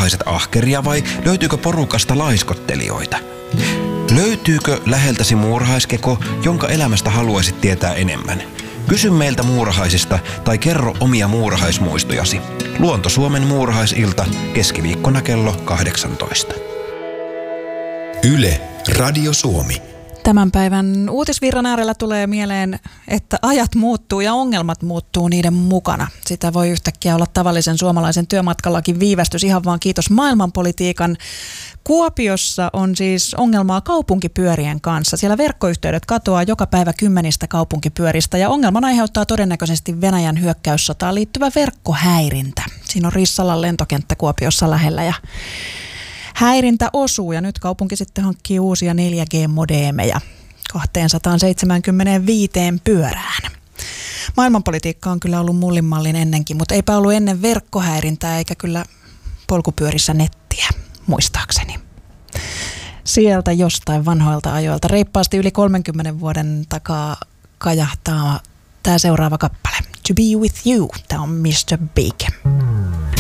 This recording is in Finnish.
muurahaiset ahkeria vai löytyykö porukasta laiskottelijoita? Löytyykö läheltäsi muurahaiskeko, jonka elämästä haluaisit tietää enemmän? Kysy meiltä muurahaisista tai kerro omia muurahaismuistojasi. Luonto Suomen muurahaisilta keskiviikkona kello 18. Yle, Radio Suomi. Tämän päivän uutisvirran äärellä tulee mieleen, että ajat muuttuu ja ongelmat muuttuu niiden mukana. Sitä voi yhtäkkiä olla tavallisen suomalaisen työmatkallakin viivästys ihan vaan kiitos maailmanpolitiikan. Kuopiossa on siis ongelmaa kaupunkipyörien kanssa. Siellä verkkoyhteydet katoaa joka päivä 10 kaupunkipyöristä ja ongelman aiheuttaa todennäköisesti Venäjän hyökkäyssotaan liittyvä verkkohäirintä. Siinä on Rissalan lentokenttä Kuopiossa lähellä ja häirintä osuu ja nyt kaupunki sitten hankkii uusia 4G-modeemeja 275 pyörään. Maailmanpolitiikka on kyllä ollut mullinmallin ennenkin, mutta eipä ollut ennen verkkohäirintää eikä kyllä polkupyörissä nettiä, muistaakseni. Sieltä jostain vanhoilta ajoilta reippaasti yli 30 vuoden takaa kajahtaa tämä seuraava kappale. To be with you, tämä on Mr. Big.